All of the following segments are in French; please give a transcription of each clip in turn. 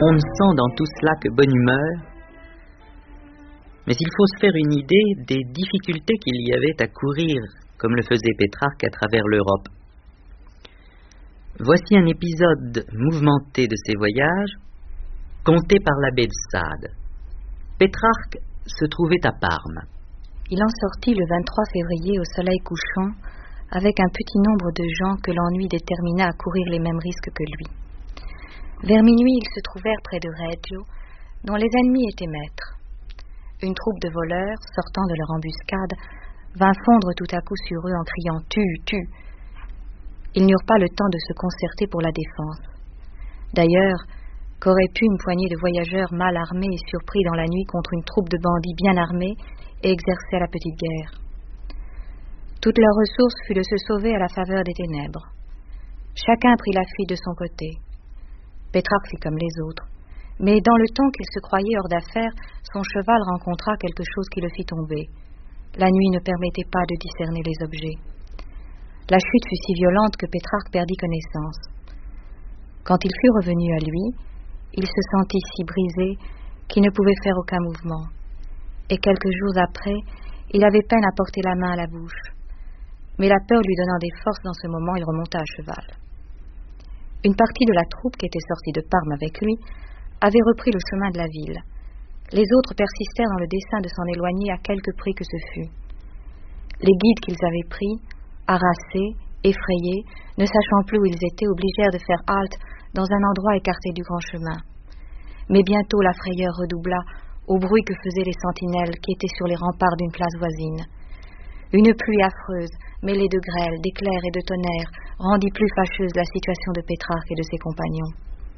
On ne sent dans tout cela que bonne humeur, mais il faut se faire une idée des difficultés qu'il y avait à courir, comme le faisait Pétrarque à travers l'Europe. Voici un épisode mouvementé de ses voyages, conté par l'abbé de Sade. Pétrarque se trouvait à Parme. Il en sortit le 23 février au soleil couchant, avec un petit nombre de gens que l'ennui détermina à courir les mêmes risques que lui. Vers minuit, ils se trouvèrent près de Reggio, dont les ennemis étaient maîtres. Une troupe de voleurs, sortant de leur embuscade, vint fondre tout à coup sur eux en criant « Tue, tue !» Ils n'eurent pas le temps de se concerter pour la défense. D'ailleurs, qu'aurait pu une poignée de voyageurs mal armés et surpris dans la nuit contre une troupe de bandits bien armés et exercer à la petite guerre? Toute leur ressource fut de se sauver à la faveur des ténèbres. Chacun prit la fuite de son côté. Pétrarque fit comme les autres, mais dans le temps qu'il se croyait hors d'affaire, son cheval rencontra quelque chose qui le fit tomber. La nuit ne permettait pas de discerner les objets. La chute fut si violente que Pétrarque perdit connaissance. Quand il fut revenu à lui, il se sentit si brisé qu'il ne pouvait faire aucun mouvement. Et quelques jours après, il avait peine à porter la main à la bouche. Mais la peur lui donnant des forces dans ce moment, il remonta à cheval. Une partie de la troupe qui était sortie de Parme avec lui avait repris le chemin de la ville. Les autres persistèrent dans le dessein de s'en éloigner à quelque prix que ce fût. Les guides qu'ils avaient pris, harassés, effrayés, ne sachant plus où ils étaient, obligèrent de faire halte dans un endroit écarté du grand chemin. Mais bientôt la frayeur redoubla au bruit que faisaient les sentinelles qui étaient sur les remparts d'une place voisine. Une pluie affreuse, mêlée de grêle, d'éclairs et de tonnerre, rendit plus fâcheuse la situation de Pétrarque et de ses compagnons.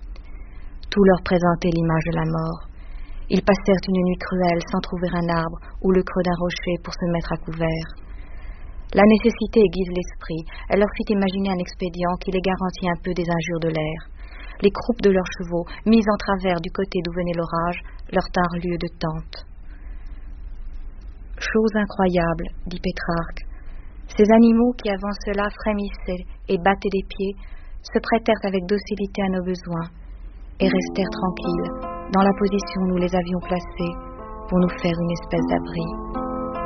Tout leur présentait l'image de la mort. Ils passèrent une nuit cruelle sans trouver un arbre ou le creux d'un rocher pour se mettre à couvert. La nécessité aiguise l'esprit. Elle leur fit imaginer un expédient qui les garantit un peu des injures de l'air. Les croupes de leurs chevaux, mises en travers du côté d'où venait l'orage, leur tinrent lieu de tente. Chose incroyable, dit Pétrarque. Ces animaux qui avant cela frémissaient et battaient des pieds se prêtèrent avec docilité à nos besoins et restèrent tranquilles dans la position où nous les avions placés pour nous faire une espèce d'abri.